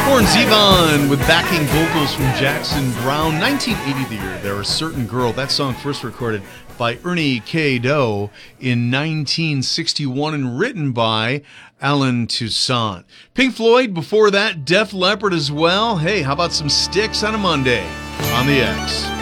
Warren Zevon with backing vocals from Jackson Browne. 1980, the year There a Certain Girl. That song first recorded by Ernie K. Doe in 1961 and written by Alan Toussaint. Pink Floyd, before that, Def Leppard as well. Hey, how about some Styx on a Monday on the X?